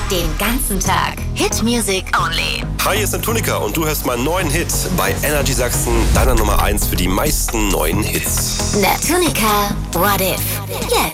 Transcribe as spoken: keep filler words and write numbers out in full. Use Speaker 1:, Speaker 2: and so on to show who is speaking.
Speaker 1: Den ganzen Tag. Hit Music Only.
Speaker 2: Hi, hier ist Antonika und du hörst meinen neuen Hit bei Energy Sachsen, deiner Nummer eins für die meisten neuen Hits.
Speaker 1: Antonika, What If? Jetzt.